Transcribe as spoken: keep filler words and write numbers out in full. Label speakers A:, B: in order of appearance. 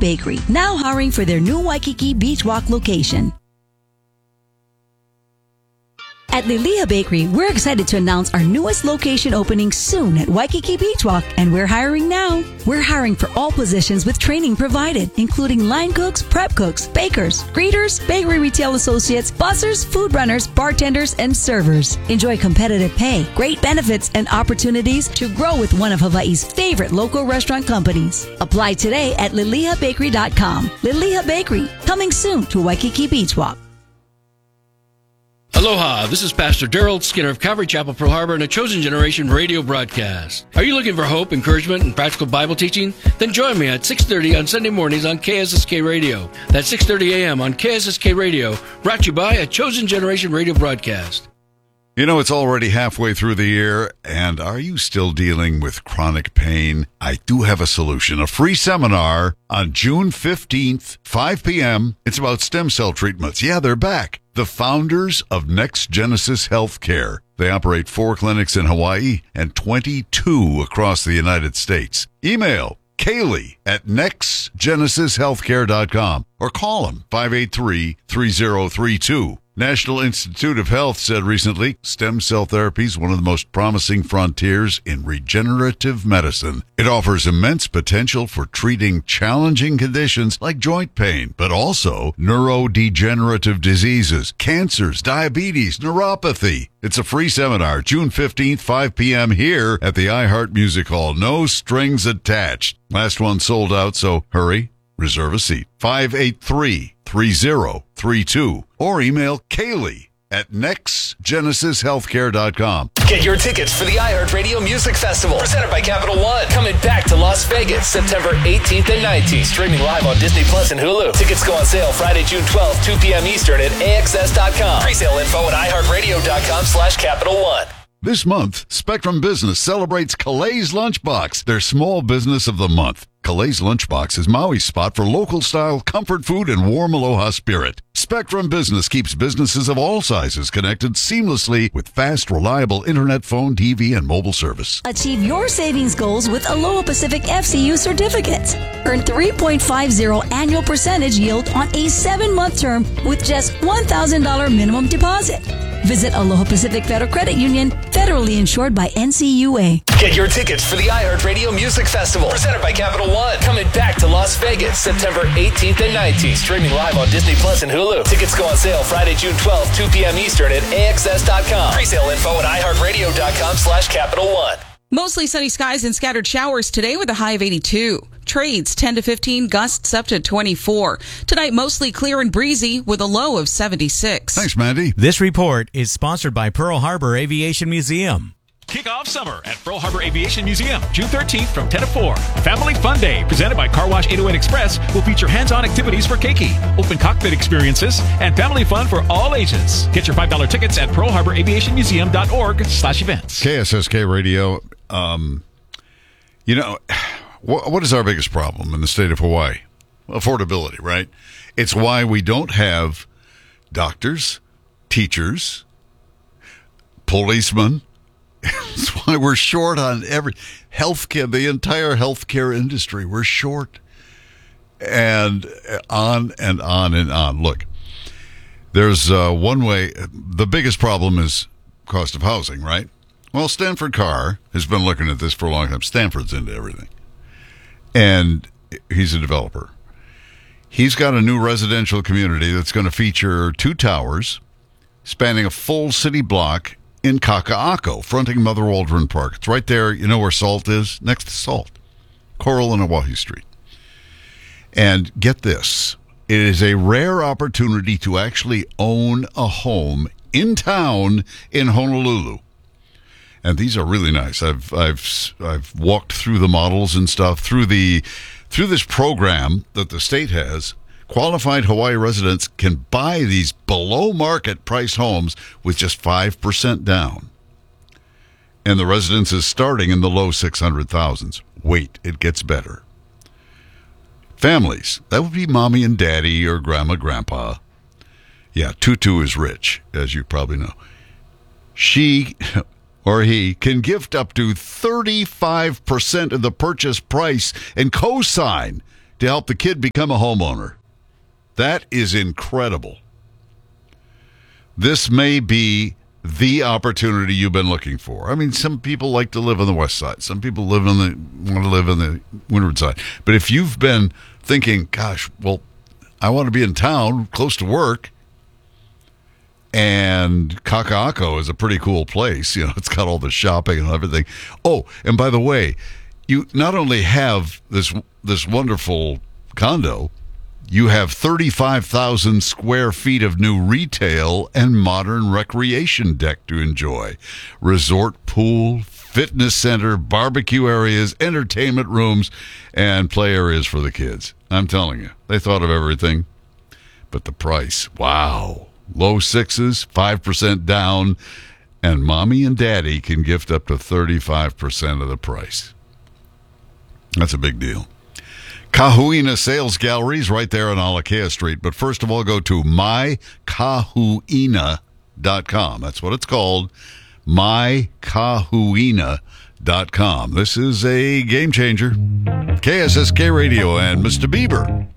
A: Bakery, now hiring for their new Waikiki Beach Walk location. At Lilia Bakery, we're excited to announce our newest location opening soon at Waikiki Beach Walk, and we're hiring now. We're hiring for all positions with training provided, including line cooks, prep cooks, bakers, greeters, bakery retail associates, bussers, food runners, bartenders, and servers. Enjoy competitive pay, great benefits, and opportunities to grow with one of Hawaii's favorite local restaurant companies. Apply today at lilia bakery dot com. Lilia Bakery, coming soon to Waikiki Beach Walk.
B: Aloha, this is Pastor Daryl Skinner of Calvary Chapel, Pearl Harbor, and a Chosen Generation radio broadcast. Are you looking for hope, encouragement, and practical Bible teaching? Then join me at six thirty on Sunday mornings on K S S K Radio. That's six thirty a.m. on K S S K Radio, brought to you by a Chosen Generation radio broadcast.
C: You know, it's already halfway through the year, and are you still dealing with chronic pain? I do have a solution, a free seminar on June fifteenth, five p.m. It's about stem cell treatments. Yeah, they're back. The founders of Next Genesis Healthcare. They operate four clinics in Hawaii and twenty-two across the United States. Email Kaylee at next genesis healthcare dot com or call them five eight three, three zero three two. National Institute of Health said recently, stem cell therapy is one of the most promising frontiers in regenerative medicine. It offers immense potential for treating challenging conditions like joint pain, but also neurodegenerative diseases, cancers, diabetes, neuropathy. It's a free seminar, June fifteenth, five p.m. here at the iHeart Music Hall. No strings attached. Last one sold out, so hurry. Reserve a seat. five eight three, three zero three two or email Kaylee at next genesis healthcare dot com.
D: Get your tickets for the iHeartRadio Music Festival, presented by Capital One. Coming back to Las Vegas, September eighteenth and nineteenth. Streaming live on Disney Plus and Hulu. Tickets go on sale Friday, June twelfth, two p.m. Eastern at A X S dot com. Presale info at iHeartRadio dot com slash Capital One.
C: This month, Spectrum Business celebrates Calais Lunchbox, their small business of the month. Calais Lunchbox is Maui's spot for local-style comfort food and warm aloha spirit. Spectrum Business keeps businesses of all sizes connected seamlessly with fast, reliable internet, phone, T V, and mobile service.
A: Achieve your savings goals with Aloha Pacific F C U certificates. Earn three point five zero annual percentage yield on a seven-month term with just one thousand dollars minimum deposit. Visit Aloha Pacific Federal Credit Union, federally insured by N C U A.
D: Get your tickets for the iHeartRadio Music Festival, presented by Capital One. Coming back to Las Vegas, September eighteenth and nineteenth. Streaming live on Disney Plus and Hulu. Tickets go on sale Friday, June twelfth, two p.m. Eastern at A X S dot com. Presale info at iHeartRadio dot com slash Capital One.
E: Mostly sunny skies and scattered showers today with a high of eighty-two. Trades ten to fifteen, gusts up to twenty-four. Tonight, mostly clear and breezy with a low of seventy-six.
C: Thanks, Mandy.
F: This report is sponsored by Pearl Harbor Aviation Museum.
G: Kick off summer at Pearl Harbor Aviation Museum, June thirteenth from ten to four. Family Fun Day, presented by Car Wash eight oh eight Express, will feature hands-on activities for keiki, open cockpit experiences, and family fun for all ages. Get your five dollars tickets at pearl harbor aviation museum dot org slash events.
C: K S S K Radio, um, you know, what, what is our biggest problem in the state of Hawaii? Affordability, right? It's why we don't have doctors, teachers, policemen. That's why we're short on every healthcare, the entire healthcare industry. We're short, and on and on and on. Look, there's uh, one way. The biggest problem is cost of housing, right? Well, Stanford Carr has been looking at this for a long time. Stanford's into everything, and he's a developer. He's got a new residential community that's going to feature two towers spanning a full city block in Kaka'ako, fronting Mother Waldron Park. It's right there, you know where Salt is? Next to Salt. Coral and Oahu Street. And get this, it is a rare opportunity to actually own a home in town in Honolulu. And these are really nice. I've I've I've walked through the models and stuff through the through this program that the state has. Qualified Hawaii residents can buy these below-market price homes with just five percent down. And the residence is starting in the low six hundred thousands. Wait, it gets better. Families, that would be mommy and daddy or grandma, grandpa. Yeah, Tutu is rich, as you probably know. She or he can gift up to thirty-five percent of the purchase price and co-sign to help the kid become a homeowner. That is incredible. This may be the opportunity you've been looking for. I mean, some people like to live on the west side. Some people live on the want to live on the windward side. But if you've been thinking, gosh, well, I want to be in town, close to work, and Kaka'ako is a pretty cool place. You know, it's got all the shopping and everything. Oh, and by the way, you not only have this this wonderful condo, you have thirty-five thousand square feet of new retail and modern recreation deck to enjoy. Resort pool, fitness center, barbecue areas, entertainment rooms, and play areas for the kids. I'm telling you, they thought of everything. But the price, wow. Low sixes, five percent down, and mommy and daddy can gift up to thirty-five percent of the price. That's a big deal. Kahuina Sales Galleries right there on Alakea Street. But first of all, go to my kahuina dot com. That's what it's called, my kahuina dot com. This is a game changer. K S S K Radio and Mister Bieber.